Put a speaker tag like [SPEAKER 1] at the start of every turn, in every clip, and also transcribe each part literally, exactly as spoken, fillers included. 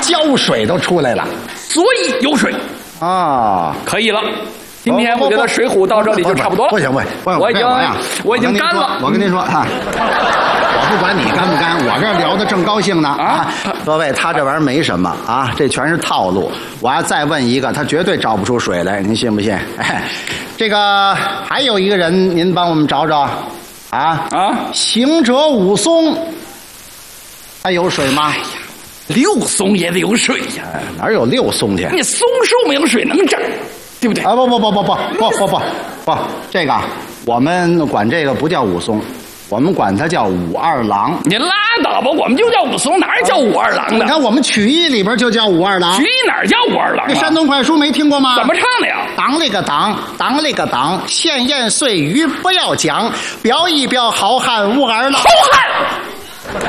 [SPEAKER 1] 胶水都出来了，
[SPEAKER 2] 所以有水
[SPEAKER 1] 啊，
[SPEAKER 2] 可以了。今天我觉得《水浒》到这里就差不多了。
[SPEAKER 1] 不行不行，不行，
[SPEAKER 2] 我已经我已经干了。
[SPEAKER 1] 我跟您说啊，我不管你干不干，我这聊得正高兴呢啊！各位，他这玩意儿没什么啊，这全是套路。我要再问一个，他绝对找不出水来，您信不信？哎，这个还有一个人，您帮我们找找啊啊！行者武松，他有水吗？哎呀，
[SPEAKER 2] 六松也得有水呀，
[SPEAKER 1] 哪有六松去？
[SPEAKER 2] 你松树没有水能长？对不对？
[SPEAKER 1] 啊不不不不不不不不不，这个我们管这个不叫武松，我们管它叫武二郎。
[SPEAKER 2] 你拉倒吧，我们就叫武松，哪叫武二郎的？
[SPEAKER 1] 你看我们曲艺里边就叫武二郎。
[SPEAKER 2] 曲艺哪叫武二郎？
[SPEAKER 1] 这山东快书没听过吗？
[SPEAKER 2] 怎么唱的呀？
[SPEAKER 1] 当了个当，当了个当，闲言碎语不要讲，标一标好汉武二郎。
[SPEAKER 2] 好汉。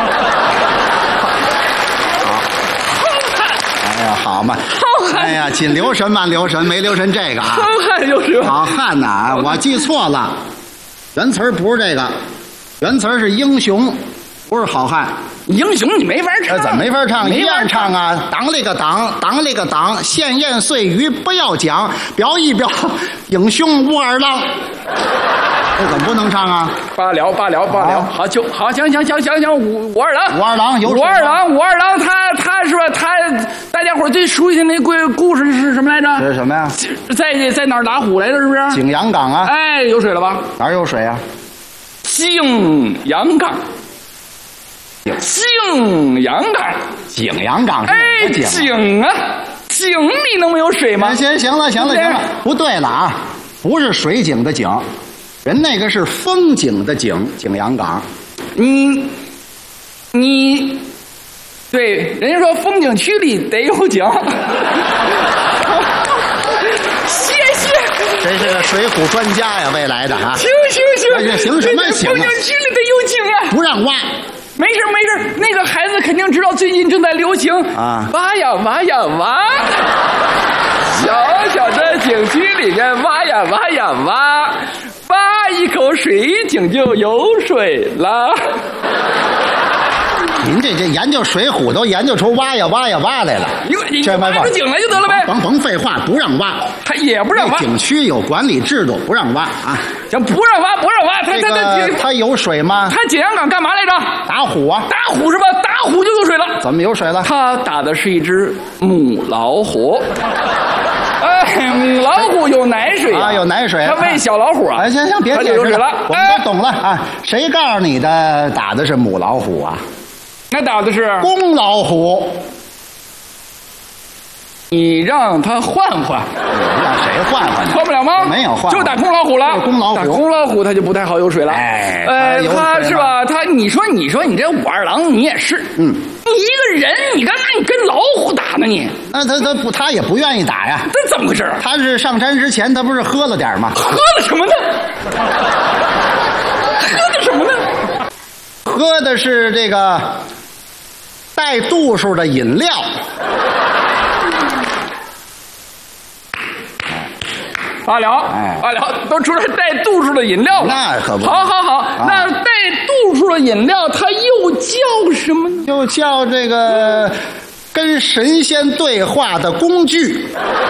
[SPEAKER 1] 哎呀，好嘛！
[SPEAKER 2] 好汉！
[SPEAKER 1] 哎呀，仅留神慢留神，没留神这个啊！
[SPEAKER 2] 好汉就是
[SPEAKER 1] 好汉呐！我记错了，原词儿不是这个，原词儿是英雄，不是好汉。
[SPEAKER 2] 英雄你没法唱，
[SPEAKER 1] 怎么没法唱？
[SPEAKER 2] 没
[SPEAKER 1] 一样唱啊！当了个当，当了个当，闲言碎语不要讲，标一标英雄武二郎。这怎么不能唱啊？
[SPEAKER 2] 罢了罢了罢了，好就好，行行行行行，武武二郎，
[SPEAKER 1] 武二郎有
[SPEAKER 2] 武二郎，武二郎，他他是吧？他大家伙最熟悉的那故故事是什么来着？
[SPEAKER 1] 这是什么呀？
[SPEAKER 2] 在在哪儿打虎来着？是不是？
[SPEAKER 1] 景阳冈啊！
[SPEAKER 2] 哎，有水了吧？
[SPEAKER 1] 哪儿有水啊？
[SPEAKER 2] 景阳冈，景阳冈，
[SPEAKER 1] 景阳冈。
[SPEAKER 2] 哎，景啊，景里能没有水吗？
[SPEAKER 1] 行行了行了行了，不对了啊，不是水井的井。人那个是风景的景，景阳冈。
[SPEAKER 2] 你，你，对，人家说风景区里得有景。谢谢。
[SPEAKER 1] 这是个水浒专家呀，未来的啊。
[SPEAKER 2] 行行行，
[SPEAKER 1] 行什么行啊？
[SPEAKER 2] 风景区里得有景啊！
[SPEAKER 1] 不让挖。
[SPEAKER 2] 没事没事，那个孩子肯定知道最近正在流行啊，挖呀挖呀挖。小小的景区里面挖呀挖呀挖。挖一口水井就有水了。
[SPEAKER 1] 您这这研究水浒都研究出挖呀挖呀挖来了，
[SPEAKER 2] 你你挖出井来就得了呗。
[SPEAKER 1] 甭甭废话，不让挖，
[SPEAKER 2] 他也不让挖。
[SPEAKER 1] 景区有管理制度，不让挖啊。
[SPEAKER 2] 行，不让挖，不让挖。他他他
[SPEAKER 1] 他有水吗？
[SPEAKER 2] 他景阳冈干嘛来着？
[SPEAKER 1] 打虎啊！
[SPEAKER 2] 打虎是吧？打虎就有水了。
[SPEAKER 1] 怎么有水了？
[SPEAKER 2] 他打的是一只母老虎。哎，母老虎有奶水
[SPEAKER 1] 啊，有奶水。
[SPEAKER 2] 它喂小老虎啊。
[SPEAKER 1] 哎，行行，别解释
[SPEAKER 2] 了，
[SPEAKER 1] 我们都懂了啊。谁告诉你的打的是母老虎啊？
[SPEAKER 2] 那打的是
[SPEAKER 1] 公老虎。
[SPEAKER 2] 你让他换换。
[SPEAKER 1] 让谁换换？
[SPEAKER 2] 换不了吗？
[SPEAKER 1] 没有换，
[SPEAKER 2] 就打公老虎了。
[SPEAKER 1] 公老虎，
[SPEAKER 2] 打公老虎他就不太好有水了。
[SPEAKER 1] 哎，
[SPEAKER 2] 呃，他是吧？他，你说，你说，你这武二郎，你也是，嗯，你一个人，你干嘛你跟老虎打呢？你
[SPEAKER 1] 那他他不，他也不愿意打呀。
[SPEAKER 2] 这怎么回事？
[SPEAKER 1] 他是上山之前，他不是喝了点吗？
[SPEAKER 2] 喝了什么呢？喝的什么呢？
[SPEAKER 1] 喝的是这个带度数的饮料。
[SPEAKER 2] 罢了，哎，罢了，都出来带度数的饮料了。
[SPEAKER 1] 那可不。
[SPEAKER 2] 好好好，啊、那带度数的饮料，它又叫什么呢？
[SPEAKER 1] 又叫这个跟神仙对话的工具。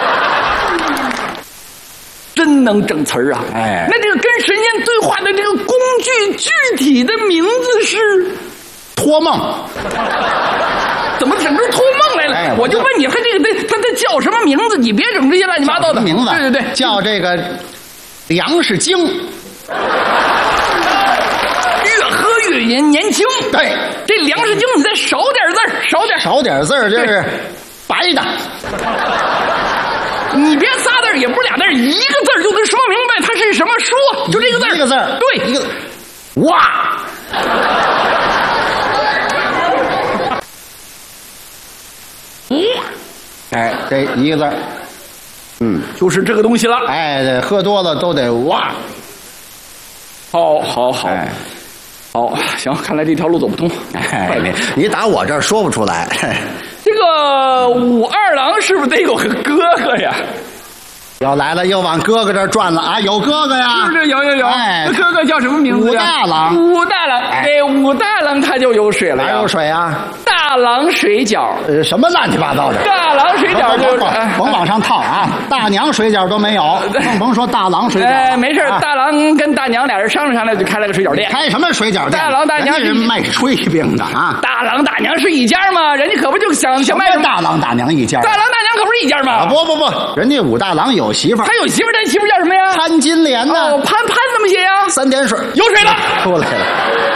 [SPEAKER 2] 真能整词儿啊！
[SPEAKER 1] 哎，
[SPEAKER 2] 那这个跟神仙对话的这个工具，具体的名字是
[SPEAKER 1] 托梦。
[SPEAKER 2] 怎么整出托梦来了？哎、我就问你，他这个他他叫什么名字？你别整这些乱七八糟的
[SPEAKER 1] 名字。
[SPEAKER 2] 对对对，
[SPEAKER 1] 叫这个粮食精。
[SPEAKER 2] 越喝越年年轻。
[SPEAKER 1] 对，
[SPEAKER 2] 这粮食精你再少点字儿，少点
[SPEAKER 1] 少点字儿，这是白的。
[SPEAKER 2] 你别仨字儿，也不是俩字儿，一个字儿就能说明白它是什么书，就这个字儿。
[SPEAKER 1] 一个字儿，
[SPEAKER 2] 对，
[SPEAKER 1] 一个哇。
[SPEAKER 2] 嗯，
[SPEAKER 1] 哎，这一个字儿，嗯，
[SPEAKER 2] 就是这个东西了。
[SPEAKER 1] 哎，这喝多了都得哇。
[SPEAKER 2] 好，好，好，
[SPEAKER 1] 哎，
[SPEAKER 2] 好，行，看来这条路走不通。
[SPEAKER 1] 哎，你你打我这儿说不出来。
[SPEAKER 2] 这个武二郎是不是得有个哥哥呀？
[SPEAKER 1] 又来了，又往哥哥这儿转了啊！有哥哥呀？
[SPEAKER 2] 是不是有有有？
[SPEAKER 1] 哎，
[SPEAKER 2] 哥哥叫什么名字？
[SPEAKER 1] 武大郎。
[SPEAKER 2] 武大郎，哎，武大郎他就有水了呀。
[SPEAKER 1] 哪有水啊？
[SPEAKER 2] 大郎水饺。
[SPEAKER 1] 呃，什么乱七八糟的？
[SPEAKER 2] 大郎水饺就是
[SPEAKER 1] 甭往上套啊！大娘水饺都没有，更甭说大郎水饺。
[SPEAKER 2] 哎，没事，大郎跟大娘俩人商量商量，就开了个水饺店。
[SPEAKER 1] 开什么水饺店？
[SPEAKER 2] 大郎大娘
[SPEAKER 1] 人卖炊饼的啊！
[SPEAKER 2] 大郎大娘是一家吗？人家可不就想想卖什么？
[SPEAKER 1] 大郎大娘一家。
[SPEAKER 2] 大郎大娘可不是一家吗？
[SPEAKER 1] 啊，不不不，人家武大郎有媳妇儿。
[SPEAKER 2] 他有媳妇儿，他媳妇儿叫什么呀？
[SPEAKER 1] 潘金莲呢？
[SPEAKER 2] 哦，潘潘怎么写呀？
[SPEAKER 1] 三点水，
[SPEAKER 2] 有水了，
[SPEAKER 1] 出来了。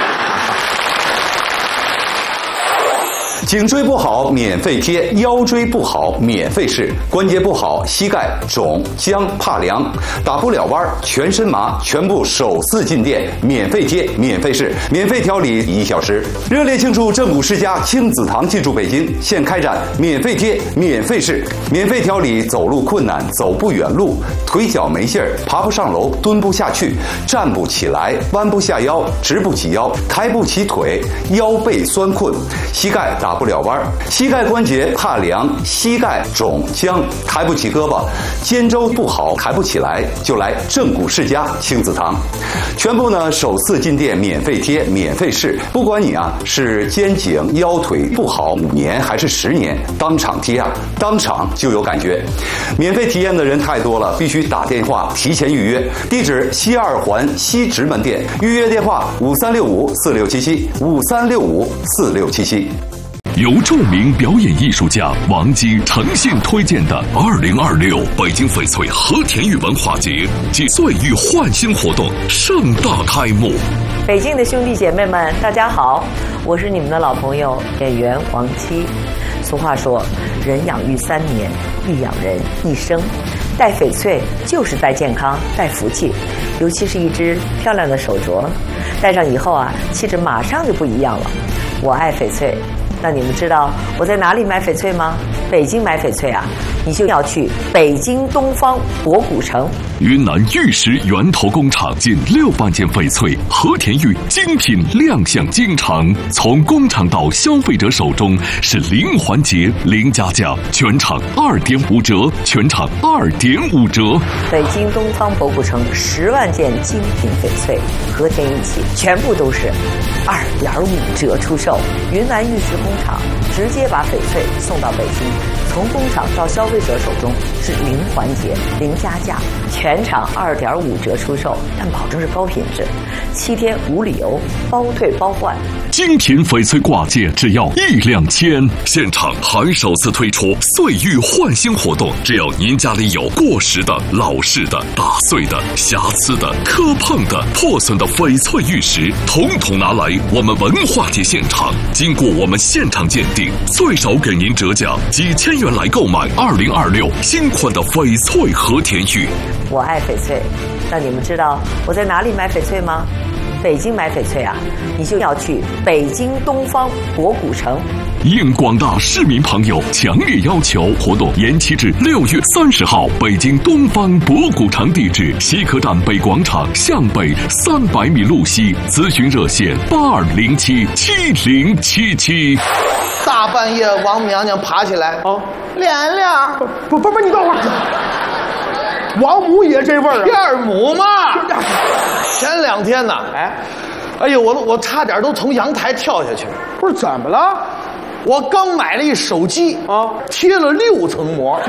[SPEAKER 3] 颈椎不好免费贴，腰椎不好免费试，关节不好膝盖肿僵怕凉打不了弯全身麻，全部首次进店免费贴免费试，免费调理一小时。热烈庆祝正骨世家亲子堂进驻北京，现开展免费贴免费试，免费调理走路困难走不远路，腿脚没劲儿爬不上楼蹲不下去站不起来弯不下腰直不起腰抬不起腿腰背酸困膝盖打不了弯，膝盖关节怕凉，膝盖肿僵，抬不起胳膊，肩周不好，抬不起来，就来正骨世家亲子堂。全部呢首次进店免费贴免费试，不管你啊是肩颈腰腿不好五年还是十年，当场贴啊，当场就有感觉。免费体验的人太多了，必须打电话提前预约。地址西二环西直门店，预约电话五三六五四六七七五三六五四六七七。
[SPEAKER 4] 由著名表演艺术家王姬诚信推荐的二零二六北京翡翠和田玉文化节暨岁玉焕新活动盛大开幕。
[SPEAKER 5] 北京的兄弟姐妹们，大家好，我是你们的老朋友演员王姬。俗话说，人养育三年，育养人一生。戴翡翠就是戴健康，戴福气，尤其是一只漂亮的手镯，戴上以后啊，气质马上就不一样了。我爱翡翠。那你们知道我在哪里买翡翠吗？北京买翡翠啊，你就要去北京东方博古城。
[SPEAKER 4] 云南玉石源头工厂近六万件翡翠和田玉精品亮相京城，从工厂到消费者手中是零环节零加价，全场二点五折，全场二点五折。
[SPEAKER 5] 北京东方博古城十万件精品翡翠和田玉器，全部都是二点五折出售。云南玉石工厂直接把翡翠送到北京，从工厂到消费者手中是零环节零加价，全场二点五折出售，但保证是高品质，七天无理由，包退包换。
[SPEAKER 4] 精品翡翠挂件只要一两千，现场还首次推出岁玉焕新活动，只要您家里有过时的、老式的、打碎的、瑕疵的、磕碰的、破损的翡翠玉石，统统拿来我们文化节现场，经过我们现场鉴定，最少给您折价几千元来购买二零二六新款的翡翠和田玉。
[SPEAKER 5] 我爱翡翠，那你们知道我在哪里买翡翠吗？北京买翡翠啊，你就要去北京东方博古城。
[SPEAKER 4] 应广大市民朋友强烈要求，活动延期至六月三十号。北京东方博古城地址：西客站北广场向北三百米路西。咨询热线：八二零七七零七七。
[SPEAKER 6] 大半夜，王母娘娘爬起来，哦，莲莲，
[SPEAKER 7] 不不不，你等会儿。王母也这味儿啊？
[SPEAKER 6] 二母嘛。前两天呢，哎，哎呦，我我差点都从阳台跳下去。
[SPEAKER 7] 不是怎么了？
[SPEAKER 6] 我刚买了一手机
[SPEAKER 7] 啊，
[SPEAKER 6] 贴了六层膜，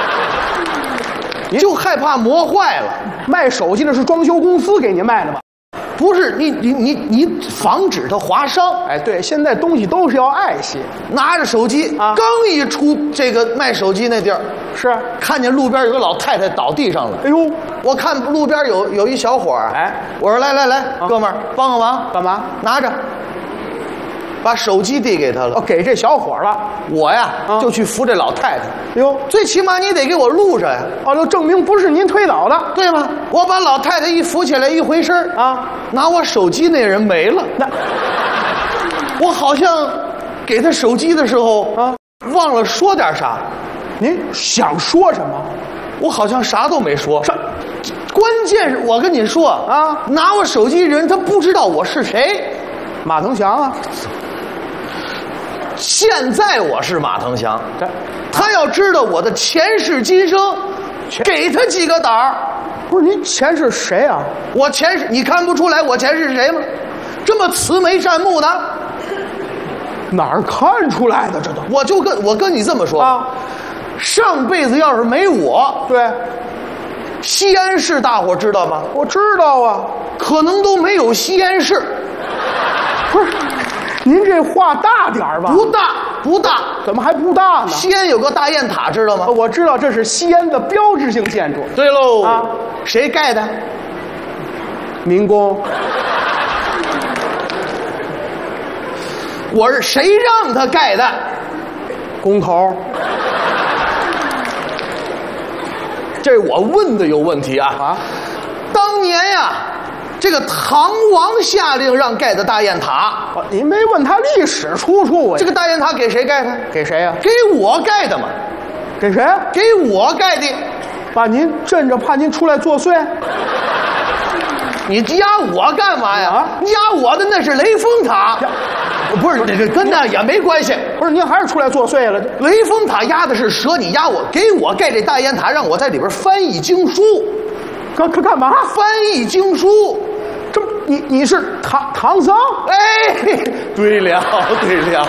[SPEAKER 6] 就害怕磨坏了。
[SPEAKER 7] 卖手机的是装修公司给你卖的吧？
[SPEAKER 6] 不是，你你你你防止它划伤。
[SPEAKER 7] 哎，对，现在东西都是要爱惜。
[SPEAKER 6] 拿着手机啊，刚一出这个卖手机那地儿，
[SPEAKER 7] 是
[SPEAKER 6] 看见路边有个老太太倒地上了。
[SPEAKER 7] 哎呦，
[SPEAKER 6] 我看路边有有一小伙儿，哎，我说来来来，啊、哥们儿帮个忙，
[SPEAKER 7] 干嘛？
[SPEAKER 6] 拿着，把手机递给他了。
[SPEAKER 7] 哦，给这小伙了。
[SPEAKER 6] 我呀、啊、就去扶这老太太。
[SPEAKER 7] 哟，
[SPEAKER 6] 最起码你得给我录上呀。
[SPEAKER 7] 哦，就证明不是您推倒的，
[SPEAKER 6] 对吗？我把老太太一扶起来，一回身啊，拿我手机那人没了。那我好像给他手机的时候啊，忘了说点啥。
[SPEAKER 7] 您想说什么？
[SPEAKER 6] 我好像啥都没说。啥？关键是我跟你说啊，拿我手机人他不知道我是谁。
[SPEAKER 7] 马腾祥啊。
[SPEAKER 6] 现在我是马腾祥，他要知道我的前世今生， 给他几个胆儿。
[SPEAKER 7] 不是您前世谁啊？
[SPEAKER 6] 我前世你看不出来我前世是谁吗？这么慈眉善目的，
[SPEAKER 7] 哪儿看出来的？这都
[SPEAKER 6] 我就跟我跟你这么说
[SPEAKER 7] 啊，
[SPEAKER 6] 上辈子要是没我，
[SPEAKER 7] 对，
[SPEAKER 6] 西安市大伙知道吗？
[SPEAKER 7] 我知道啊，
[SPEAKER 6] 可能都没有西安市。
[SPEAKER 7] 不是，您这话大点儿吧？
[SPEAKER 6] 不大不大，
[SPEAKER 7] 怎么还不大呢？
[SPEAKER 6] 西安有个大雁塔，知道吗？
[SPEAKER 7] 我知道，这是西安的标志性建筑。
[SPEAKER 6] 对喽，
[SPEAKER 7] 啊，
[SPEAKER 6] 谁盖的？
[SPEAKER 7] 民工。
[SPEAKER 6] 我是谁让他盖的？
[SPEAKER 7] 工头。
[SPEAKER 6] 这我问的有问题啊！
[SPEAKER 7] 啊，
[SPEAKER 6] 当年呀，这个唐王下令让盖的大雁塔，
[SPEAKER 7] 您没问他历史出处啊？
[SPEAKER 6] 这个大雁塔给谁盖的？
[SPEAKER 7] 给谁呀？
[SPEAKER 6] 给我盖的嘛。
[SPEAKER 7] 给谁？
[SPEAKER 6] 给我盖的。
[SPEAKER 7] 把您镇着，怕您出来作祟。
[SPEAKER 6] 你压我干嘛呀？
[SPEAKER 7] 啊，
[SPEAKER 6] 压我的那是雷峰塔。不是，这这跟那也没关系。
[SPEAKER 7] 不是，您还是出来作祟了。
[SPEAKER 6] 雷峰塔压的是蛇，你压我，给我盖这大雁塔，让我在里边翻译经书。
[SPEAKER 7] 干干干嘛？
[SPEAKER 6] 翻译经书。
[SPEAKER 7] 这你你是唐唐僧？
[SPEAKER 6] 哎，对了对了，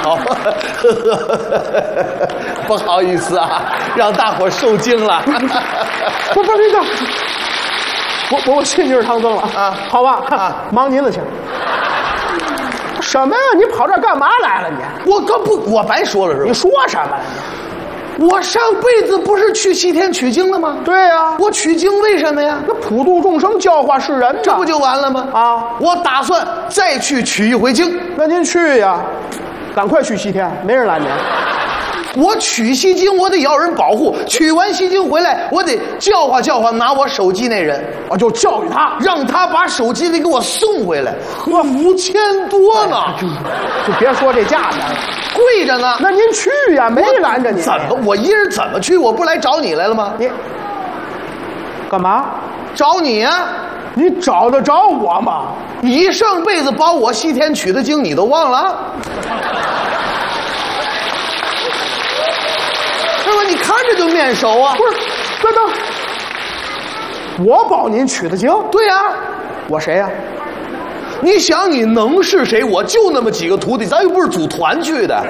[SPEAKER 6] 不好意思啊，让大伙受惊了。
[SPEAKER 7] 不不，那个，我我我信你是唐僧了
[SPEAKER 6] 啊，
[SPEAKER 7] 好吧
[SPEAKER 6] 啊，
[SPEAKER 7] 忙您的去。什么呀？你跑这儿干嘛来了你？
[SPEAKER 6] 我可不，我白说了是吧？
[SPEAKER 7] 你说什么了
[SPEAKER 6] 你？我上辈子不是去西天取经了吗？
[SPEAKER 7] 对呀，
[SPEAKER 6] 我取经为什么呀？
[SPEAKER 7] 那普度众生，教化世人，
[SPEAKER 6] 这不就完了吗？
[SPEAKER 7] 啊，
[SPEAKER 6] 我打算再去取一回经。
[SPEAKER 7] 那您去呀，赶快去西天，没人拦您。
[SPEAKER 6] 我取西经，我得要人保护。取完西经回来，我得教化教化拿我手机那人，
[SPEAKER 7] 我就教育他，
[SPEAKER 6] 让他把手机得给我送回来。呵，五千多呢，
[SPEAKER 7] 就就别说这价钱了，
[SPEAKER 6] 贵着呢。
[SPEAKER 7] 那您去呀，没拦着你。
[SPEAKER 6] 怎么？我一人怎么去？我不来找你来了吗？
[SPEAKER 7] 你干嘛？
[SPEAKER 6] 找你呀？
[SPEAKER 7] 你找得着我吗？
[SPEAKER 6] 你上辈子把我西天取的经你都忘了？是吧？你看着就面熟啊！
[SPEAKER 7] 不是，等等，我保您取的经？
[SPEAKER 6] 对呀、啊，
[SPEAKER 7] 我谁呀、啊？
[SPEAKER 6] 你想你能是谁？我就那么几个徒弟，咱又不是组团去的。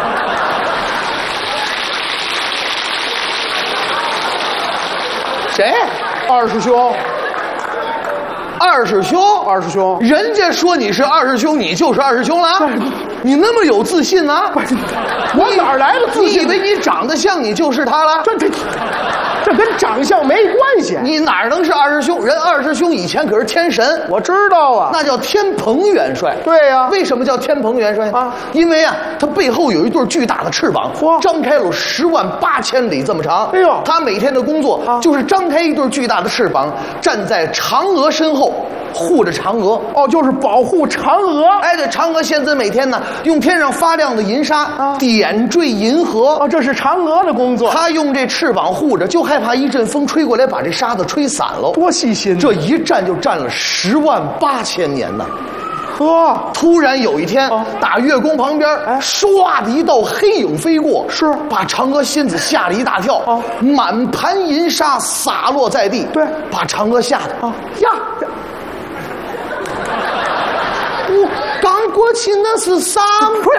[SPEAKER 6] 谁？
[SPEAKER 7] 二师兄。
[SPEAKER 6] 二师兄，
[SPEAKER 7] 二师兄，
[SPEAKER 6] 人家说你是二师兄，你就是二师兄了。你那么有自信呢、啊？
[SPEAKER 7] 我哪儿来的自信？
[SPEAKER 6] 你以为你长得像你就是他了？
[SPEAKER 7] 这这这跟长相没关系。
[SPEAKER 6] 你哪能是二师兄？人二师兄以前可是天神，
[SPEAKER 7] 我知道啊，
[SPEAKER 6] 那叫天蓬元帅。
[SPEAKER 7] 对呀、啊，
[SPEAKER 6] 为什么叫天蓬元帅
[SPEAKER 7] 啊？
[SPEAKER 6] 因为啊，他背后有一对巨大的翅膀，
[SPEAKER 7] 嚯，
[SPEAKER 6] 张开了十万八千里这么长。
[SPEAKER 7] 哎呦，
[SPEAKER 6] 他每天的工作就是张开一对巨大的翅膀，站在嫦娥身后。护着嫦娥
[SPEAKER 7] 哦，就是保护嫦娥。
[SPEAKER 6] 哎，对，嫦娥仙子每天呢用天上发亮的银沙、啊、点缀银河。
[SPEAKER 7] 哦，这是嫦娥的工作。
[SPEAKER 6] 她用这翅膀护着，就害怕一阵风吹过来把这沙子吹散了。
[SPEAKER 7] 多细心！
[SPEAKER 6] 这一站就站了十万八千年呢。
[SPEAKER 7] 呵，
[SPEAKER 6] 突然有一天，
[SPEAKER 7] 哦、
[SPEAKER 6] 打月宫旁边，哎，唰的一道黑影飞过，
[SPEAKER 7] 是
[SPEAKER 6] 把嫦娥仙子吓了一大跳。
[SPEAKER 7] 哦，
[SPEAKER 6] 满盘银沙洒落在地，
[SPEAKER 7] 对，
[SPEAKER 6] 把嫦娥吓得
[SPEAKER 7] 啊
[SPEAKER 6] 呀。我刚过去那是啥？
[SPEAKER 7] 不是，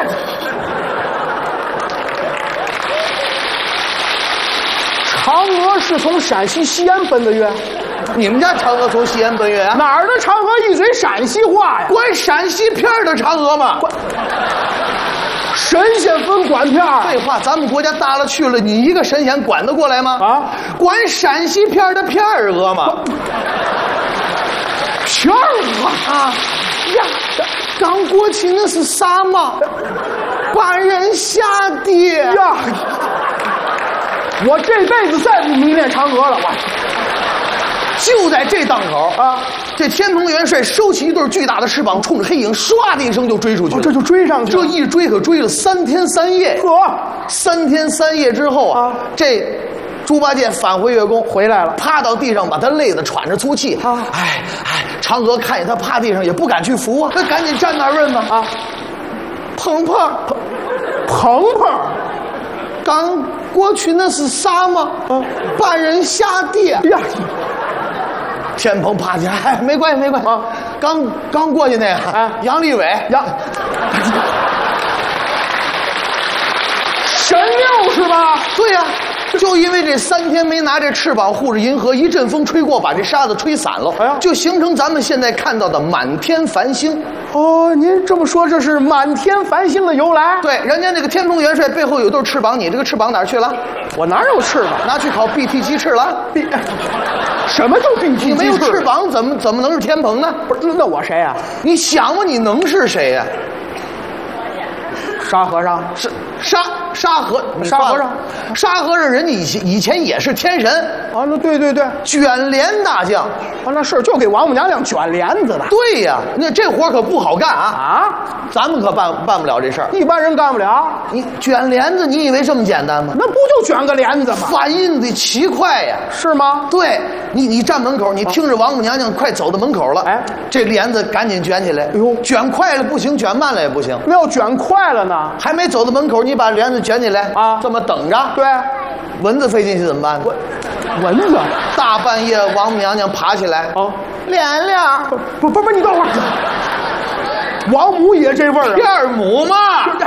[SPEAKER 7] 嫦娥是从陕西西安奔的月。
[SPEAKER 6] 你们家嫦娥从西安奔月啊？
[SPEAKER 7] 哪儿的嫦娥一嘴陕西话呀？
[SPEAKER 6] 管陕西片的嫦娥吗？
[SPEAKER 7] 神仙分管片儿。
[SPEAKER 6] 废话，咱们国家大了去了，你一个神仙管得过来吗？
[SPEAKER 7] 啊，
[SPEAKER 6] 管陕西片的片儿娥吗？
[SPEAKER 7] 片儿娥
[SPEAKER 6] 啊呀！刚过去那是啥嘛？把人吓的
[SPEAKER 7] 呀！我这辈子再不迷恋嫦娥了，我。
[SPEAKER 6] 就在这档口
[SPEAKER 7] 啊，
[SPEAKER 6] 这天蓬元帅收起一对巨大的翅膀，冲着黑影唰的一声就追出去了。
[SPEAKER 7] 哦，这就追上去了。
[SPEAKER 6] 这一追可追了三天三夜。
[SPEAKER 7] 呵，
[SPEAKER 6] 三天三夜之后啊，啊这猪八戒返回月宫
[SPEAKER 7] 回来了，
[SPEAKER 6] 趴到地上，把他累得喘着粗气。啊，哎哎，嫦娥看见他趴地上，也不敢去扶啊，那赶紧站那儿问吧。啊，鹏鹏，
[SPEAKER 7] 鹏鹏，
[SPEAKER 6] 刚过去那是啥吗？啊，半人下地呀！天蓬趴下，哎，没关系，没关系啊。刚刚过去那个，啊，杨利伟，杨，
[SPEAKER 7] 神六是吧？
[SPEAKER 6] 对呀、啊。就因为这三天没拿这翅膀护着银河，一阵风吹过，把这沙子吹散了，哎呀，就形成咱们现在看到的满天繁星。
[SPEAKER 7] 哦，您这么说，这是满天繁星的由来？
[SPEAKER 6] 对，人家那个天蓬元帅背后有对翅膀，你这个翅膀哪儿去了？
[SPEAKER 7] 我哪有翅膀？
[SPEAKER 6] 拿去考 B T 鸡翅了。B，
[SPEAKER 7] 什么叫 B T 鸡翅？
[SPEAKER 6] 你没有翅膀，怎么怎么能是天蓬呢？
[SPEAKER 7] 不是，那我谁呀、啊？
[SPEAKER 6] 你想吧，你能是谁呀、啊？
[SPEAKER 7] 沙和尚
[SPEAKER 6] 是沙沙和
[SPEAKER 7] 沙和尚，
[SPEAKER 6] 沙和尚人家以前以前也是天神
[SPEAKER 7] 啊，那对对对，
[SPEAKER 6] 卷帘大将
[SPEAKER 7] 啊，那是就给王母娘娘卷帘子的。
[SPEAKER 6] 对呀，那这活可不好干啊啊，咱们可办办不了这事儿，
[SPEAKER 7] 一般人干不了。
[SPEAKER 6] 你卷帘子，你以为这么简单吗？
[SPEAKER 7] 那不就卷个帘子吗？
[SPEAKER 6] 反应得奇快呀，
[SPEAKER 7] 是吗？
[SPEAKER 6] 对你，你站门口，你听着王母娘娘快走到门口了，哎，这帘子赶紧卷起来。哎呦，卷快了不行，卷慢了也不行。
[SPEAKER 7] 那要卷快了呢？
[SPEAKER 6] 还没走到门口，你把帘子卷起来啊，这么等着。
[SPEAKER 7] 对，
[SPEAKER 6] 蚊子飞进去怎么办呢？
[SPEAKER 7] 蚊子，
[SPEAKER 6] 大半夜王母娘娘爬起来，哦，莲莲，
[SPEAKER 7] 不不不，你等会儿，王母也这味儿啊？
[SPEAKER 6] 二母嘛。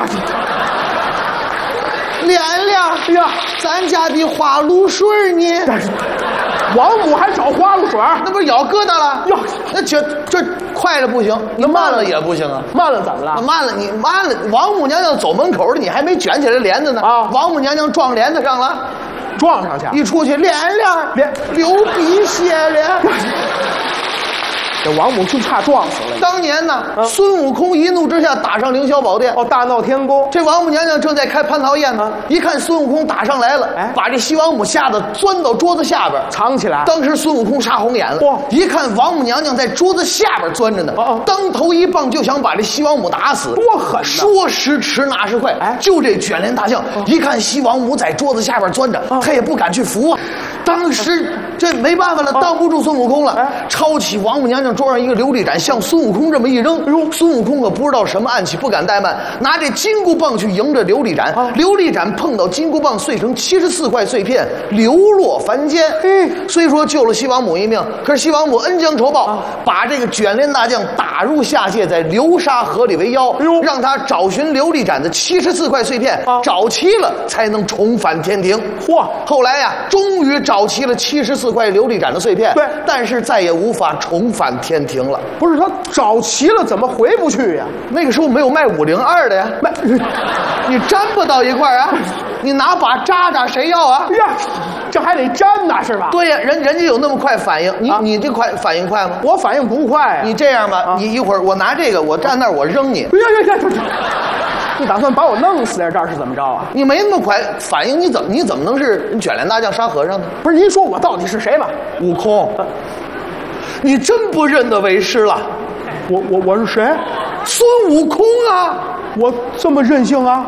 [SPEAKER 6] 莲莲，哎呀，咱家的花露水呢？
[SPEAKER 7] 王母还找花露水，
[SPEAKER 6] 那不是咬疙瘩了？哟，那这这快了不行，你慢了也不行啊。
[SPEAKER 7] 慢了怎么了？
[SPEAKER 6] 慢了你慢了，王母娘娘走门口了，你还没卷起来帘子呢啊！王母娘娘撞帘子上了，
[SPEAKER 7] 撞上去，
[SPEAKER 6] 一出去莲莲莲流鼻血了。
[SPEAKER 7] 这王母就差撞死了。
[SPEAKER 6] 当年呢，啊、孙悟空一怒之下打上凌霄宝殿，
[SPEAKER 7] 哦，大闹天宫。
[SPEAKER 6] 这王母娘娘正在开蟠桃宴呢，啊、一看孙悟空打上来了，哎，把这西王母吓得钻到桌子下边
[SPEAKER 7] 藏起来。
[SPEAKER 6] 当时孙悟空杀红眼了，哇！一看王母娘娘在桌子下边钻着呢，哦哦，当头一棒就想把这西王母打死，
[SPEAKER 7] 多狠！
[SPEAKER 6] 说时迟，那时快，哎，就这卷帘大将、哦、一看西王母在桌子下边钻着，哦、他也不敢去扶啊。当时这没办法了，当不住孙悟空了，哎，抄起王母娘娘桌上一个琉璃盏，向孙悟空这么一扔，哎呦，孙悟空可不知道什么暗器，不敢怠慢，拿这金箍棒去迎着琉璃盏，啊、琉璃盏碰到金箍棒，碎成七十四块碎片，流落凡间。嗯，虽说救了西王母一命，可是西王母恩将仇报，啊、把这个卷帘大将打入下界，在流沙河里为妖，哎呦，让他找寻琉璃盏的七十四块碎片，啊、找齐了才能重返天庭。嚯！后来呀，终于找。找齐了七十四块琉璃盏的碎片，对，但是再也无法重返天庭了。
[SPEAKER 7] 不是他找齐了，怎么回不去呀？
[SPEAKER 6] 那个时候没有卖五零二的呀，卖你粘不到一块儿啊，你拿把扎扎谁要啊？
[SPEAKER 7] 呀，这还得粘呢，是吧？
[SPEAKER 6] 对呀，人人家有那么快反应，你、啊、你这快反应快吗？
[SPEAKER 7] 我反应不快呀、啊。
[SPEAKER 6] 你这样吧，啊、你一会儿我拿这个，我站那儿我扔你。
[SPEAKER 7] 呀呀呀！你打算把我弄死在这儿是怎么着啊？
[SPEAKER 6] 你没那么快反应，你怎么你怎么能是卷帘大将沙和尚呢？
[SPEAKER 7] 不是，您说我到底是谁吧？
[SPEAKER 6] 悟空，你真不认得为师了？
[SPEAKER 7] 我我我是谁？
[SPEAKER 6] 孙悟空啊！
[SPEAKER 7] 我这么任性啊？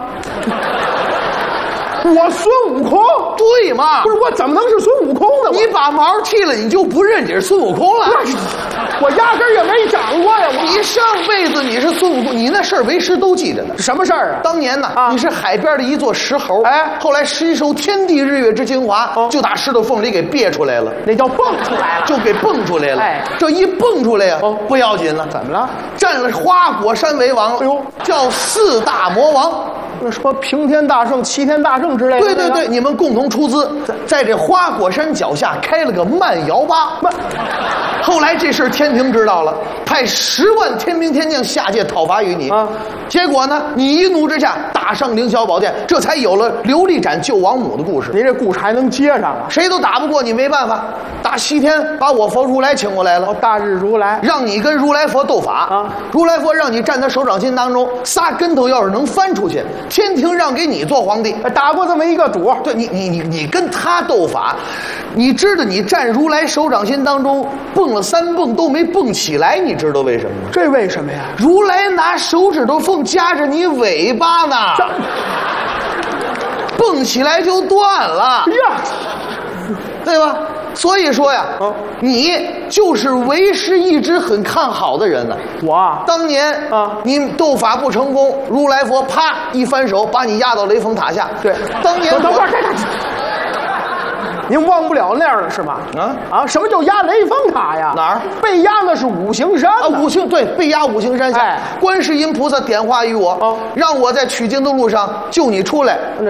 [SPEAKER 7] 我孙悟空？
[SPEAKER 6] 对嘛？
[SPEAKER 7] 不是，我怎么能是孙悟空呢？
[SPEAKER 6] 你把毛剃了，你就不认你是孙悟空了？
[SPEAKER 7] 我压根儿也没长过呀！
[SPEAKER 6] 你上辈子你是孙悟空，你那事儿为师都记着呢。
[SPEAKER 7] 什么事儿啊？
[SPEAKER 6] 当年呢，啊、你是海边的一座石猴，哎，后来吸收天地日月之精华，哦、就打石头缝里给憋出来了，
[SPEAKER 7] 那叫蹦出来了，
[SPEAKER 6] 就给蹦出来了。哎，这一蹦出来呀、啊，哦、不要紧了，
[SPEAKER 7] 怎么了？
[SPEAKER 6] 占了花果山为王了。哎呦，叫四大魔王。
[SPEAKER 7] 什么平天大圣、齐天大圣之类的？
[SPEAKER 6] 对对对，你们共同出资，在这花果山脚下开了个慢摇吧。慢。后来这事天庭知道了，派十万天兵天将下界讨伐于你。啊，结果呢，你一怒之下打上凌霄宝殿，这才有了琉璃盏救王母的故事。
[SPEAKER 7] 您这故事还能接上啊？
[SPEAKER 6] 谁都打不过你，没办法，打西天把我佛如来请过来了。
[SPEAKER 7] 哦，大日如来，
[SPEAKER 6] 让你跟如来佛斗法啊！如来佛让你站在手掌心当中，仨跟头要是能翻出去，天庭让给你做皇帝。
[SPEAKER 7] 打过这么一个主，
[SPEAKER 6] 对你，你你你跟他斗法，你知道你站如来手掌心当中蹦了三蹦都没蹦起来，你知道为什么吗？
[SPEAKER 7] 这为什么呀？
[SPEAKER 6] 如来拿手指头缝夹着你尾巴呢，蹦起来就断了呀，对吧？ 所以说呀，
[SPEAKER 7] 嗯
[SPEAKER 6] 你就是为师一直很看好的人呢。
[SPEAKER 7] 我啊，
[SPEAKER 6] 当年
[SPEAKER 7] 啊
[SPEAKER 6] 你斗法不成功，如来佛啪一翻手把你压到雷峰塔下。
[SPEAKER 7] 对，
[SPEAKER 6] 当年
[SPEAKER 7] 等会儿，
[SPEAKER 6] 我
[SPEAKER 7] 这这。您忘不了那样的是吧？
[SPEAKER 6] 啊
[SPEAKER 7] 啊！什么叫压雷峰塔呀？
[SPEAKER 6] 哪儿
[SPEAKER 7] 被压的是五行山
[SPEAKER 6] 啊，五行对，被压五行山下，
[SPEAKER 7] 哎
[SPEAKER 6] 观世音菩萨点化于我，
[SPEAKER 7] 哦
[SPEAKER 6] 让我在取经的路上救你出来。